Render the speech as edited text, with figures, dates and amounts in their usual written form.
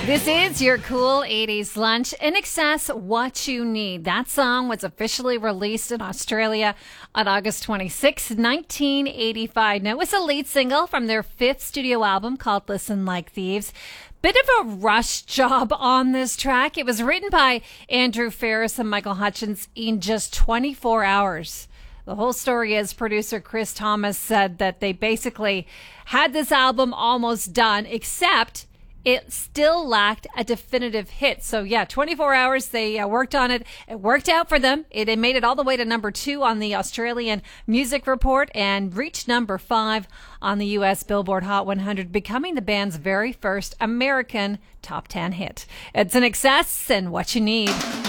This is your cool 80s lunch. INXS, What You Need. That song was officially released in Australia on August 26, 1985. Now, it was a lead single from their fifth studio album called Listen Like Thieves. Bit of a rush job on this track. It was written by Andrew Ferris and Michael Hutchence in just 24 hours. The whole story is producer Chris Thomas said that they basically had this album almost done, except it still lacked a definitive hit. So yeah, 24 hours they worked on it. It worked out for them. It made it all the way to number 2 on the Australian Music Report and reached number 5 on the US Billboard Hot 100, becoming the band's very first American top 10 hit. It's INXS and What You Need.